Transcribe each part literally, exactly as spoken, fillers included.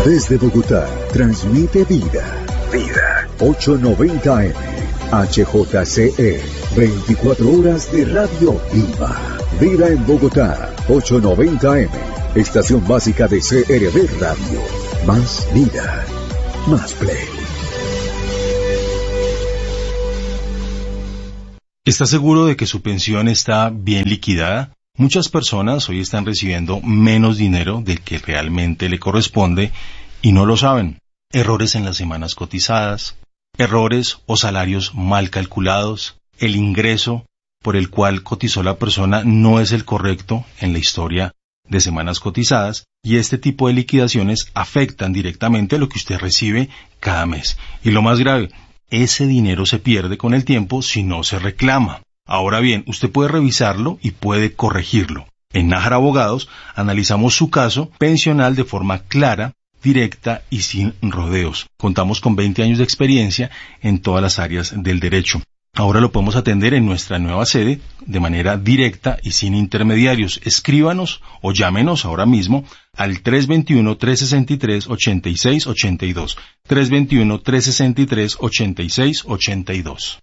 Desde Bogotá, transmite Vida. Vida. ochocientos noventa eme. H J C E. veinticuatro horas de radio viva. Vida en Bogotá. ochocientos noventa eme. Estación básica de C R V Radio. Más vida. Más play. ¿Está seguro de que su pensión está bien liquidada? Muchas personas hoy están recibiendo menos dinero del que realmente le corresponde y no lo saben. Errores en las semanas cotizadas, errores o salarios mal calculados, el ingreso por el cual cotizó la persona no es el correcto en la historia de semanas cotizadas, y este tipo de liquidaciones afectan directamente lo que usted recibe cada mes. Y lo más grave, ese dinero se pierde con el tiempo si no se reclama. Ahora bien, usted puede revisarlo y puede corregirlo. En Nájar Abogados analizamos su caso pensional de forma clara, directa y sin rodeos. Contamos con veinte años de experiencia en todas las áreas del derecho. Ahora lo podemos atender en nuestra nueva sede de manera directa y sin intermediarios. Escríbanos o llámenos ahora mismo al tres dos uno, tres seis tres, ocho seis ocho dos. tres dos uno, tres seis tres, ocho seis ocho dos.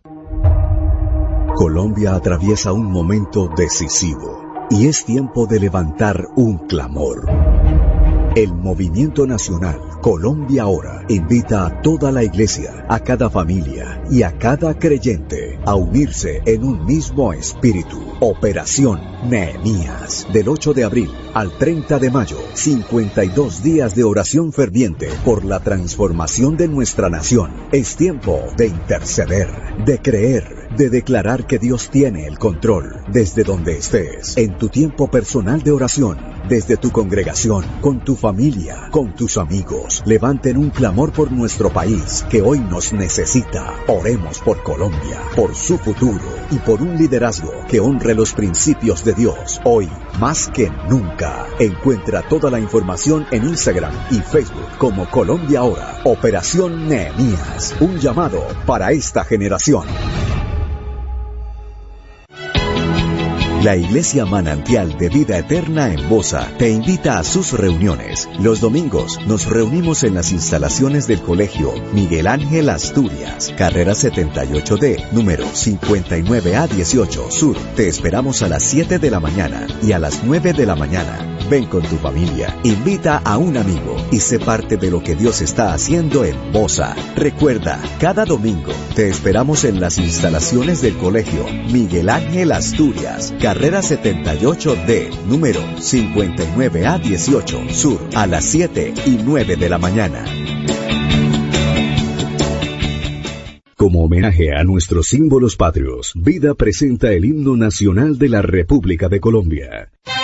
Colombia atraviesa un momento decisivo y es tiempo de levantar un clamor. El Movimiento Nacional Colombia Ahora invita a toda la iglesia, a cada familia y a cada creyente a unirse en un mismo espíritu. Operación Nehemías, del ocho de abril al treinta de mayo, cincuenta y dos días de oración ferviente por la transformación de nuestra nación. Es tiempo de interceder, de creer, de declarar que Dios tiene el control. Desde donde estés, en tu tiempo personal de oración, desde tu congregación, con tu familia, con tus amigos, levanten un clamor por nuestro país que hoy nos necesita. Oremos por Colombia, por su futuro y por un liderazgo que honre los principios de Dios. Hoy, más que nunca, encuentra toda la información en Instagram y Facebook como Colombia Ahora. Operación Nehemías, un llamado para esta generación. La Iglesia Manantial de Vida Eterna en Bosa te invita a sus reuniones. Los domingos nos reunimos en las instalaciones del Colegio Miguel Ángel Asturias, carrera setenta y ocho D, número cincuenta y nueve A dieciocho Sur. Te esperamos a las siete de la mañana y a las nueve de la mañana. Ven con tu familia, invita a un amigo y sé parte de lo que Dios está haciendo en Bosa. Recuerda, cada domingo te esperamos en las instalaciones del Colegio Miguel Ángel Asturias, carrera setenta y ocho D, número cincuenta y nueve A dieciocho Sur, a las siete y nueve de la mañana. Como homenaje a nuestros símbolos patrios, Vida presenta el himno nacional de la República de Colombia.